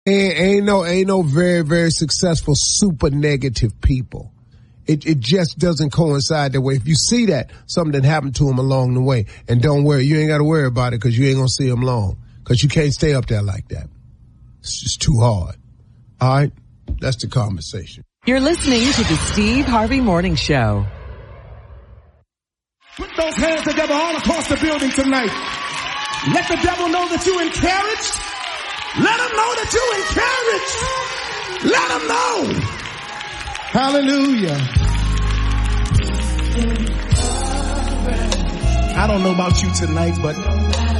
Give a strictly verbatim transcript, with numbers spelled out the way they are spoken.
Ain't, ain't no, ain't no very, very successful, super negative people. It, it just doesn't coincide that way. If you see that, something happened to them along the way. And don't worry, you ain't got to worry about it because you ain't going to see them long. Because you can't stay up there like that. It's just too hard. All right? That's the conversation. You're listening to the Steve Harvey Morning Show. Put those hands together all across the building tonight. Let the devil know that you're encouraged. Let him know that you're encouraged. Let him know. Hallelujah. I don't know about you tonight, but